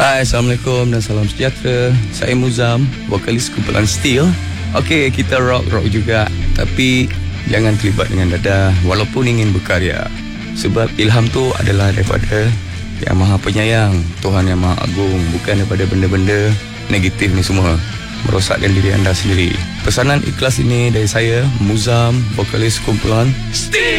Hai, Assalamualaikum dan salam sejahtera. Saya Muzam, vokalis kumpulan Steel. Okey, kita rock juga, tapi jangan terlibat dengan dadah walaupun ingin berkarya. Sebab ilham tu adalah daripada Yang Maha Penyayang, Tuhan Yang Maha Agung, bukan daripada benda-benda negatif ni semua merosakkan diri anda sendiri. Pesanan ikhlas ini dari saya, Muzam, vokalis kumpulan Steel.